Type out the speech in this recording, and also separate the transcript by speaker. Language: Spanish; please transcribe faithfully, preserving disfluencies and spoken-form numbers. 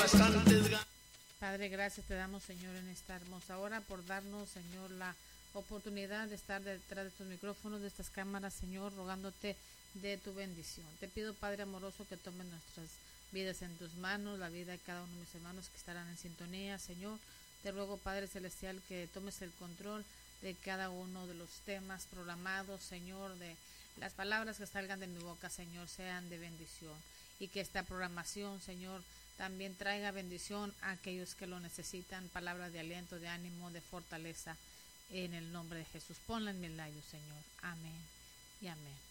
Speaker 1: bastantes ganas.
Speaker 2: Padre, gracias te damos, Señor, en esta hermosa hora por darnos, Señor, la oportunidad de estar detrás de estos micrófonos, de estas cámaras, Señor, rogándote de tu bendición. Te pido, Padre amoroso, que tomes nuestras vidas en tus manos, la vida de cada uno de mis hermanos que estarán en sintonía, Señor. Te ruego, Padre celestial, que tomes el control de cada uno de los temas programados, Señor, de las palabras que salgan de mi boca, Señor, sean de bendición, y que esta programación, Señor, también traiga bendición a aquellos que lo necesitan, palabras de aliento, de ánimo, de fortaleza, en el nombre de Jesús. Ponla en mis labios, Señor. Amén y amén.